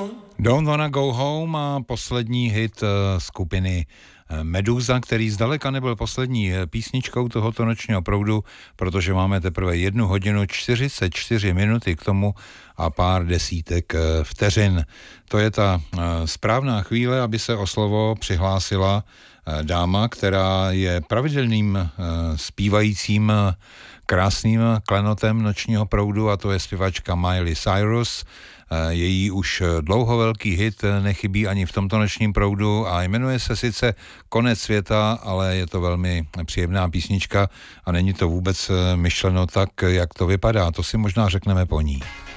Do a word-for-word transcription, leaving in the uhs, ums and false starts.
Don't Wanna Go Home a poslední hit skupiny Meduza, který zdaleka nebyl poslední písničkou tohoto nočního proudu, protože máme teprve jednu hodinu čtyřicet čtyři minuty k tomu a pár desítek vteřin. To je ta správná chvíle, aby se o slovo přihlásila dáma, která je pravidelným zpívajícím krásným klenotem nočního proudu, a to je zpěvačka Miley Cyrus. Její už dlouho velký hit nechybí ani v tomto nočním proudu a jmenuje se sice Konec světa, ale je to velmi příjemná písnička a není to vůbec myšleno tak, jak to vypadá. To si možná řekneme po ní.